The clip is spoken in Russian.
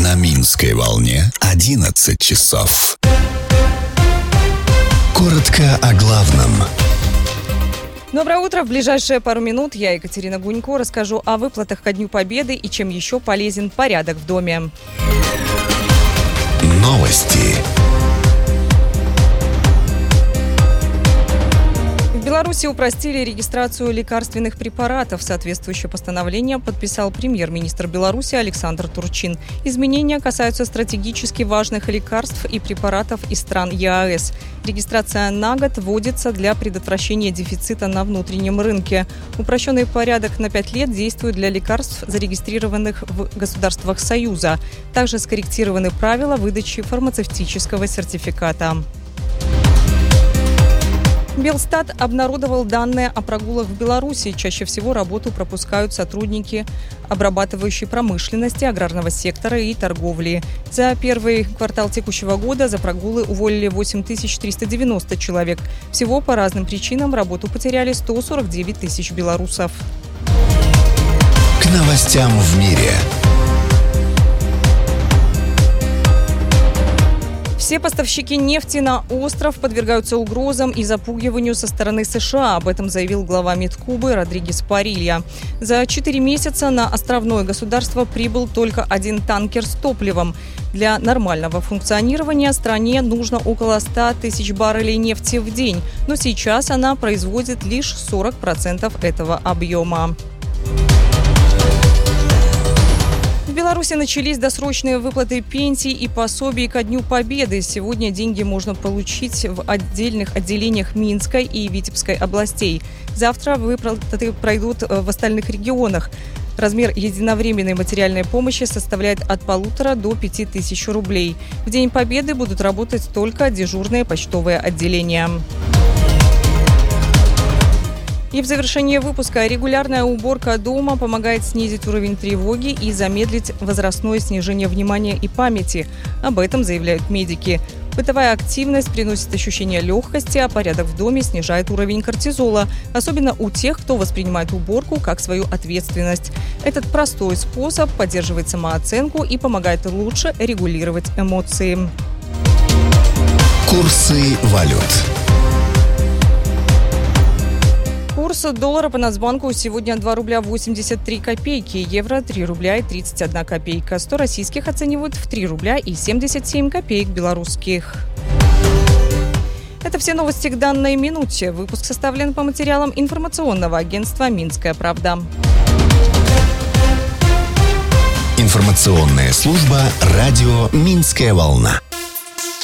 На Минской волне 11 часов. Коротко о главном. Доброе утро. В ближайшие пару минут я, Екатерина Гунько, расскажу о выплатах ко Дню Победы и чем еще полезен порядок в доме. Новости. В Беларуси упростили регистрацию лекарственных препаратов. Соответствующее постановление подписал премьер-министр Беларуси Александр Турчин. Изменения касаются стратегически важных лекарств и препаратов из стран ЕАЭС. Регистрация на год вводится для предотвращения дефицита на внутреннем рынке. Упрощенный порядок на 5 лет действует для лекарств, зарегистрированных в государствах Союза. Также скорректированы правила выдачи фармацевтического сертификата. Белстат обнародовал данные о прогулах в Беларуси. Чаще всего работу пропускают сотрудники обрабатывающей промышленности, аграрного сектора и торговли. За первый квартал текущего года за прогулы уволили 8390 человек. Всего по разным причинам работу потеряли 149 тысяч белорусов. К новостям в мире. Все поставщики нефти на остров подвергаются угрозам и запугиванию со стороны США. Об этом заявил глава МИД Кубы Родригес Парилья. За 4 месяца на островное государство прибыл только один танкер с топливом. Для нормального функционирования стране нужно около 100 тысяч баррелей нефти в день, но сейчас она производит лишь 40% этого объема. В Беларуси начались досрочные выплаты пенсий и пособий ко Дню Победы. Сегодня деньги можно получить в отдельных отделениях Минской и Витебской областей. Завтра выплаты пройдут в остальных регионах. Размер единовременной материальной помощи составляет от 1,5 до 5 тысяч рублей. В День Победы будут работать только дежурные почтовые отделения. И в завершении выпуска регулярная уборка дома помогает снизить уровень тревоги и замедлить возрастное снижение внимания и памяти. Об этом заявляют медики. Бытовая активность приносит ощущение легкости, а порядок в доме снижает уровень кортизола, особенно у тех, кто воспринимает уборку как свою ответственность. Этот простой способ поддерживает самооценку и помогает лучше регулировать эмоции. Курсы валют. Курс доллара по Нацбанку сегодня 2 рубля 83 копейки, евро 3 рубля и 31 копейка, 100 российских оценивают в 3 рубля и 77 копеек белорусских. Это все новости к данной минуте. Выпуск составлен по материалам информационного агентства «Минская правда». Информационная служба радио «Минская волна».